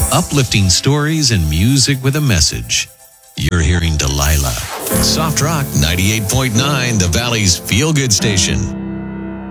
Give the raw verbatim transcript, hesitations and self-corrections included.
Uplifting stories and music with a message. You're hearing Delilah. Soft Rock ninety-eight point nine, the Valley's feel-good station.